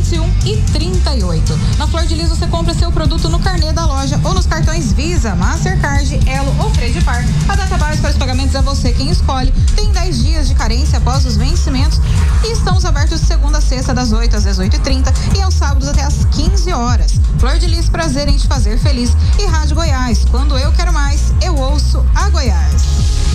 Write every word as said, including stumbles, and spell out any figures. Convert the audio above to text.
vinte e um e trinta e oito. Na Flor de Lis você compra seu produto no carnê da loja ou nos cartões Visa, Mastercard, Elo ou Credipar. A data base para os pagamentos é você quem escolhe. Tem dez dias de carência após os vencimentos e estamos abertos de segunda a sexta das oito às dezoito e trinta e aos sábados até às quinze horas. Flor de Lis, prazer em te fazer feliz. E Rádio Goiás, quando eu quero mais, eu ouço a Goiás.